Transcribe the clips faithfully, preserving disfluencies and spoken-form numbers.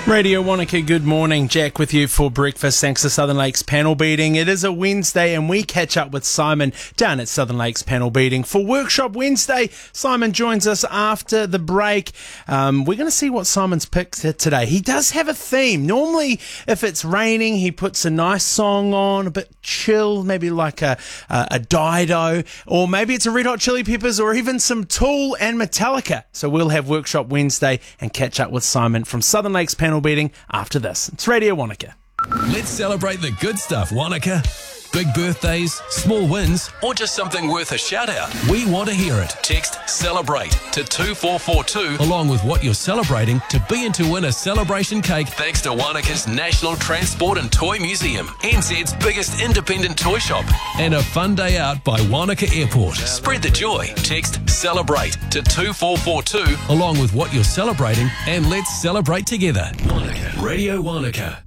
Radio Wanaka, good morning. Jack with you for breakfast. Thanks to Southern Lakes Panel Beating. It is a Wednesday and we catch up with Simon down at Southern Lakes Panel Beating for Workshop Wednesday. Simon joins us after the break. Um, we're going to see what Simon's picked today. He does have a theme. Normally, if it's raining, he puts a nice song on, a bit chill, maybe like a, a, a Dido, or maybe it's a Red Hot Chili Peppers, or even some Tool and Metallica. So we'll have Workshop Wednesday and catch up with Simon from Southern Lakes Panel Beating after this. It's Radio Wanaka. Let's celebrate the good stuff, Wanaka. Big birthdays, small wins, or just something worth a shout out. We want to hear it. Text CELEBRATE to two four four two along with what you're celebrating to be in to win a celebration cake thanks to Wanaka's National Transport and Toy Museum, N Z's biggest independent toy shop, and a fun day out by Wanaka Airport. Spread the joy. Text CELEBRATE to two four four two along with what you're celebrating and let's celebrate together. Wanaka. Radio Wanaka.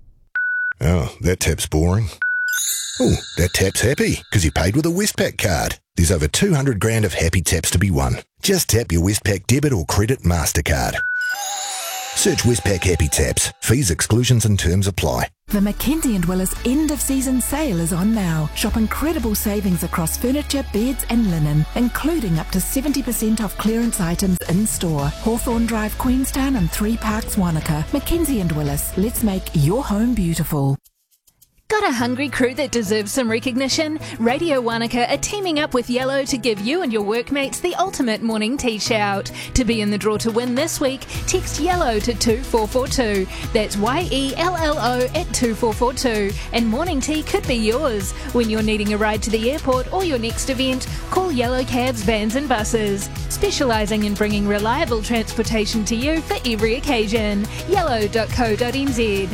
Oh, that tap's boring. Oh, that tap's happy because he paid with a Westpac card. There's over two hundred grand of happy taps to be won. Just tap your Westpac debit or credit MasterCard. Search Westpac Happy Taps. Fees, exclusions and terms apply. The Mackenzie and Willis end of season sale is on now. Shop incredible savings across furniture, beds and linen, including up to seventy percent off clearance items in store. Hawthorne Drive, Queenstown and Three Parks, Wanaka. Mackenzie and Willis, let's make your home beautiful. Got a hungry crew that deserves some recognition? Radio Wanaka are teaming up with Yellow to give you and your workmates the ultimate morning tea shout. To be in the draw to win this week, text YELLOW to two four four two. That's Y E L L O at two four four two. And morning tea could be yours. When you're needing a ride to the airport or your next event, call Yellow Cabs, Vans and Buses. Specialising in bringing reliable transportation to you for every occasion. yellow dot co dot n z.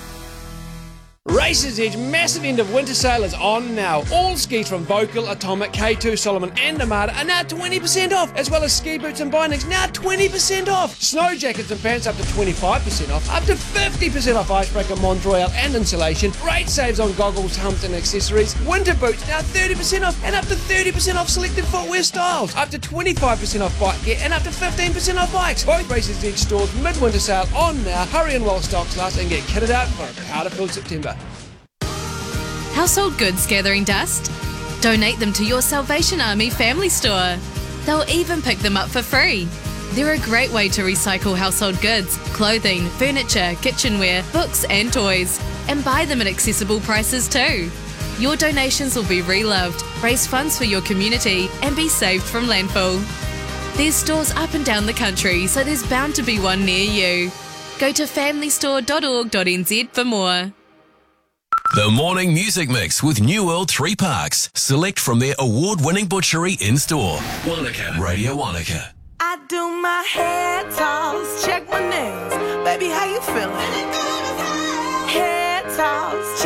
Races Edge massive end of winter sale is on now. All skis from Bocal, Atomic, K two, Solomon and Armada are now twenty percent off, as well as ski boots and bindings now twenty percent off. Snow jackets and pants up to twenty-five percent off, up to fifty percent off Icebreaker, Mont Royal and insulation. Great saves on goggles, helmets and accessories. Winter boots now thirty percent off and up to thirty percent off selected footwear styles. Up to twenty-five percent off bike gear and up to fifteen percent off bikes. Both Races Edge stores mid-winter sale on now. Hurry in while stocks last and get kitted out for a powder-filled September. Household goods gathering dust? Donate them to your Salvation Army family store. They'll even pick them up for free. They're a great way to recycle household goods, clothing, furniture, kitchenware, books and toys, and buy them at accessible prices too. Your donations will be reloved, raise funds for your community and be saved from landfill. There's stores up and down the country, so there's bound to be one near you. Go to family store dot org dot n z for more. The Morning Music Mix with New World Three Parks. Select from their award-winning butchery in-store. Wanaka. Radio Wanaka. I do my hair toss, check my nails. Baby, how you feeling? Hair toss,